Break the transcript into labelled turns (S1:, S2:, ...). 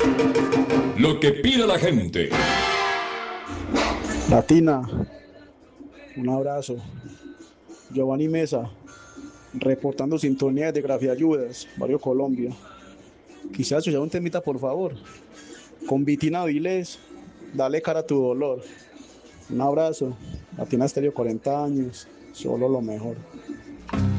S1: Lo que pide la gente.
S2: Latina, un abrazo. Giovanni Mesa, reportando sintonía de Grafía Ayudas, Barrio Colombia. Quizás ya un temita, por favor. Con Vitina Vilés, dale cara a tu dolor. Un abrazo. Latina Estéreo 40 años, solo lo mejor.